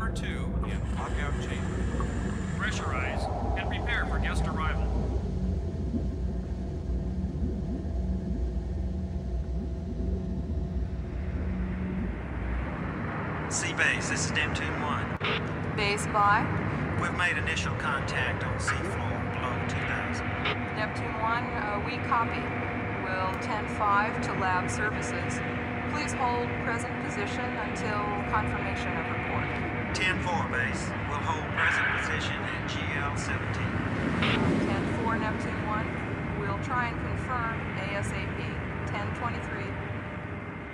number 2 in lockout chamber. Pressurize and prepare for guest arrival. Seabase, this is Neptune 1. Base by We've made initial contact on seafloor below 2000. Neptune 1, we copy. Will 10-5 to lab services. Please hold present position until confirmation of report. 10-4 base. We'll hold present position at GL-17. 10-4 Neptune 1, we'll try and confirm ASAP. 10-23.